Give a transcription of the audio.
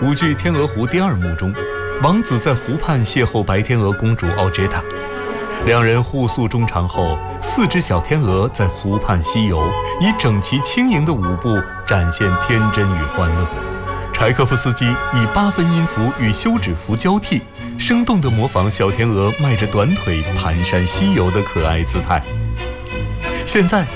舞剧《天鹅湖》第2幕中，王子在湖畔邂逅白天鹅公主奥杰塔，两人互诉衷肠后，4只小天鹅在湖畔嬉游，以整齐轻盈的舞步展现天真与欢乐。柴可夫斯基以8分音符与休止符交替，生动地模仿小天鹅迈着短腿蹒跚嬉游的可爱姿态。现在